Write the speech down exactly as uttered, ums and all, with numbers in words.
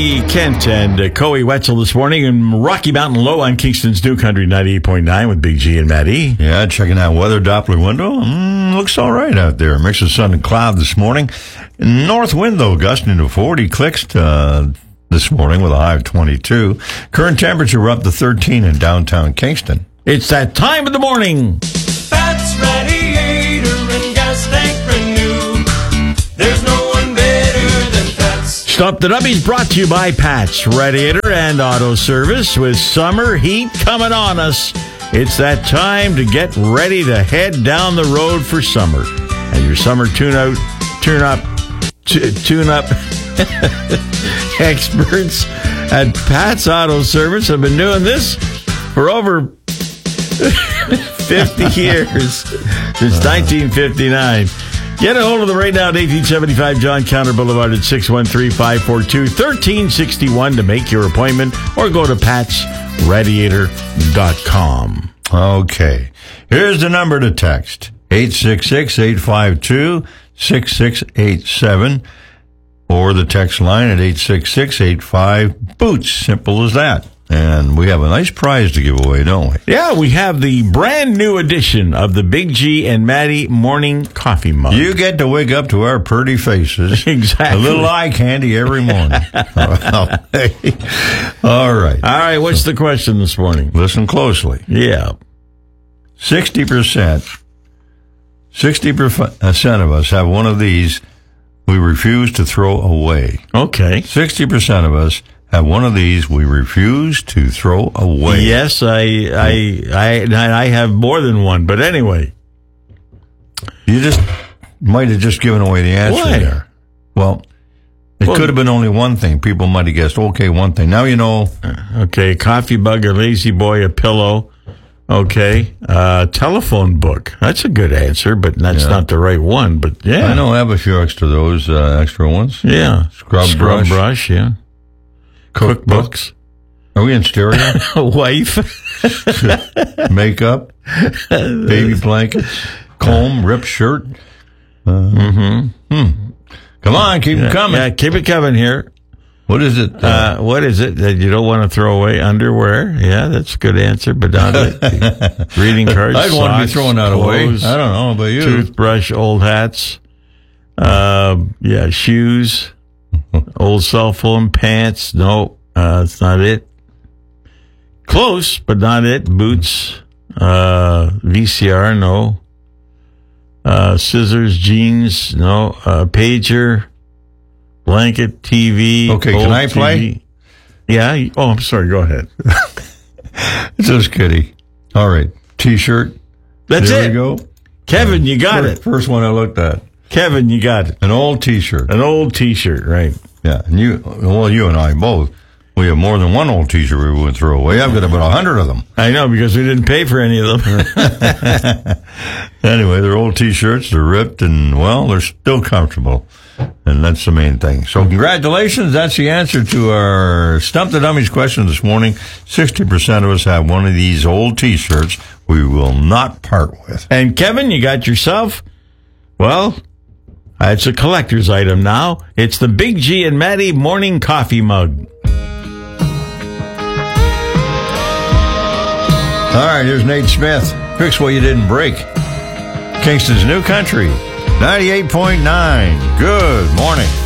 Matty Kent and uh, Coey Wetzel this morning in Rocky Mountain Low on Kingston's New Country ninety-eight point nine with Big G and Matty. Yeah, checking that weather Doppler window. Mm, looks all right out there. Mix of sun and cloud this morning. North wind, though, gusting to forty clicks uh, this morning with a high of twenty-two. Current temperature up to thirteen in downtown Kingston. It's that time of the morning. Pat's Radiator and Gas Tank Renew. There's no one better than Pat's. Stop the Dummies brought to you by Pat's Radiator and Auto Service. With summer heat coming on us, it's that time to get ready to head down the road for summer. And your summer tune-out, tune-up, t- tune-up experts at Pat's Auto Service have been doing this for over fifty years, since nineteen fifty-nine. Get a hold of them right now at eighteen seventy-five John Counter Boulevard at six one three, five four two, one three six one to make your appointment, or go to pats radiator dot com. Okay. Here's the number to text. eight six six, eight five two, six six eight seven, or the text line at eight six six, eight five, boots. Simple as that. And we have a nice prize to give away, don't we? Yeah, we have the brand new edition of the Big G and Matty morning coffee mug. You get to wake up to our pretty faces. Exactly. A little eye candy every morning. All right. All right, what's the question this morning? Listen closely. Yeah. sixty percent, sixty percent of us have one of these we refuse to throw away. Okay. sixty percent of us have one of these we refuse to throw away. Yes, I, I, I, I have more than one, but anyway. You just might have just given away the answer Why? there. Well, it Well, could have been only one thing. People might have guessed, okay, one thing. Now you know. Okay, a coffee mug, a lazy boy, a pillow. Okay, uh, telephone book. That's a good answer, but that's Yeah. not the right one. But yeah, I know I have a few extra those, uh, extra ones. Yeah, Scrub Scrub brush. brush. Yeah, cookbooks. Are we in stereo? Wife. Makeup, baby blankets, comb, ripped shirt. Uh, Mm-hmm. Hmm. Come on, keep Yeah, them coming. yeah, keep it coming here. What is it? Uh, Uh, what is it that you don't want to throw away? Underwear. Yeah, that's a good answer, but not it. Reading cards. I'd want to be socks, throwing that away. clothes, I don't know about you. Toothbrush, old hats. Uh, yeah, shoes, old cell phone, pants. No, uh, that's not it. Close, but not it. Boots, uh, V C R. No. Uh, scissors, jeans. No. Uh, pager. Blanket, T V. Okay, can old I play? T V. Yeah. you- Oh, I'm sorry. Go ahead. Just kidding. All right. T-shirt. That's there it. we go. Kevin, you got first, it. First one I looked at. Kevin, you got it. An old T-shirt. An old T-shirt, right? Yeah. And you, well, you and I both. We have more than one old T-shirt we would throw away. I've got about a hundred of them. I know, because we didn't pay for any of them. Anyway, they're old T-shirts. They're ripped and, well, they're still comfortable. And that's the main thing. So congratulations. That's the answer to our Stump the Dummies question this morning. sixty percent of us have one of these old T-shirts we will not part with. And Kevin, you got yourself, well, it's a collector's item now. It's the Big G and Matty morning coffee mug. All right, here's Nate Smith. Fix what you didn't break. Kingston's New Country, ninety-eight point nine. Good morning.